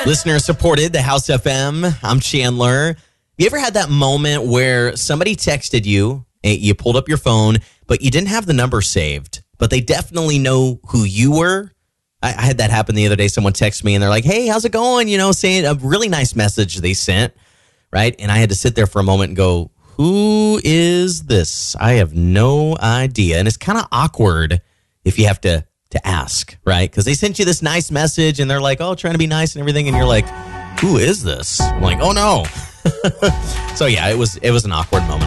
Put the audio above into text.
Listener supported, the House FM. I'm Chandler. You ever had that moment where somebody texted you, and you pulled up your phone, but you didn't have the number saved, but they definitely know who you were? I had that happen the other day. Someone texted me and they're like, hey, how's it going? Saying a really nice message they sent, right? And I had to sit there for a moment and go, who is this? I have no idea. And it's kind of awkward if you have to ask, right? Because they sent you this nice message and they're like, oh, trying to be nice and everything. And you're like, who is this? I'm like, oh no. So yeah, it was an awkward moment.